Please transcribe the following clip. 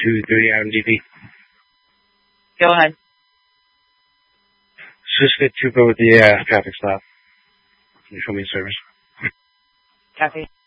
230 IMDb. Go ahead. Just get Trooper with the traffic stop. Can you show me the service? Copy.